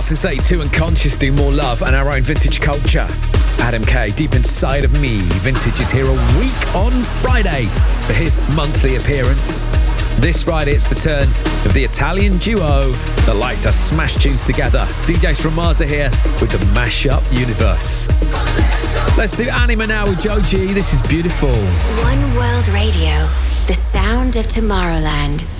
Since 82 and Conscious do more love and our own vintage culture. Adam K, Deep Inside of Me. Vintage is here a week on Friday for his monthly appearance. This Friday it's the turn of the Italian duo that like to smash tunes together. DJs from Mars are here with the Mashup Universe. Let's do Anima now with Joe G. This is beautiful. One World Radio, the sound of Tomorrowland.